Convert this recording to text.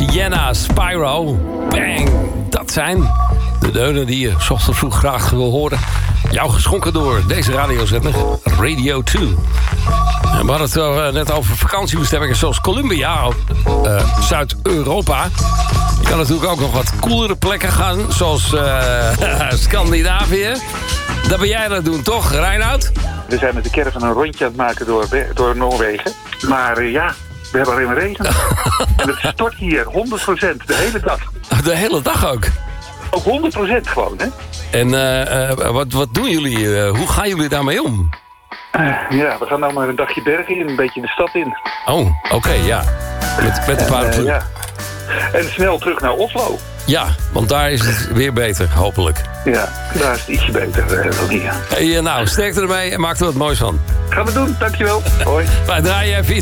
Sienna, Spyro, bang. Dat zijn de deunen die je 's ochtends vroeg graag wil horen. Jou geschonken door deze radiozender, Radio 2. En we hadden het net over vakantiebestemmingen zoals Colombia, Zuid-Europa. Je kan natuurlijk ook nog wat koelere plekken gaan, zoals Scandinavië. Dat ben jij aan het doen, toch, Reinoud? We zijn met de caravan een rondje aan het maken door Noorwegen. Maar we hebben alleen maar regen. En het stort hier 100% de hele dag. De hele dag ook? Ook 100% gewoon, hè? En wat doen jullie? Hoe gaan jullie daarmee om? We gaan nou maar een dagje bergen in, een beetje de stad in. Oh, oké, ja. Met een paraplu. Ja. En snel terug naar Oslo. Ja, want daar is het weer beter, hopelijk. Ja, daar is het ietsje beter dan hier. Hey, nou, sterkte ermee en maak er wat moois van. Gaan we doen, dankjewel. Hoi. Wij draaien even iets